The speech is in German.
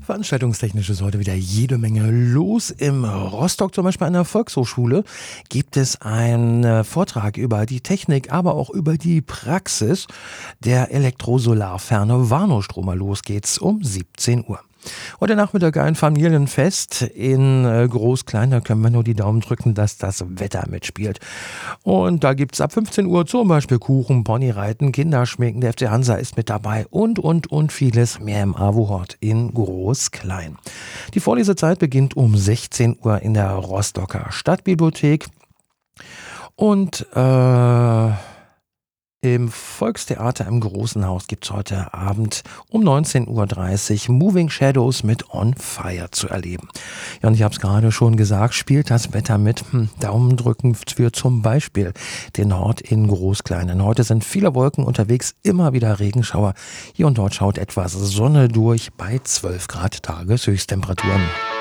Veranstaltungstechnisch ist heute wieder jede Menge los. Im Rostock, zum Beispiel an der Volkshochschule, gibt es einen Vortrag über die Technik, aber auch über die Praxis der Elektrosolarferne Warnostromer. Los geht's um 17 Uhr. Heute Nachmittag ein Familienfest in Groß-Klein. Da können wir nur die Daumen drücken, dass das Wetter mitspielt. Und da gibt es ab 15 Uhr zum Beispiel Kuchen, Ponyreiten, Kinderschminken. Der FC Hansa ist mit dabei und vieles mehr im AWO-Hort in Groß-Klein. Die Vorlesezeit beginnt um 16 Uhr in der Rostocker Stadtbibliothek. Und im Volkstheater im Großen Haus gibt es heute Abend um 19:30 Uhr Moving Shadows mit On Fire zu erleben. Ja, und ich habe es gerade schon gesagt, spielt das Wetter mit. Daumen drücken für zum Beispiel den Hort in Groß-Klein. Heute sind viele Wolken unterwegs, immer wieder Regenschauer. Hier und dort schaut etwas Sonne durch bei 12 Grad Tageshöchsttemperaturen.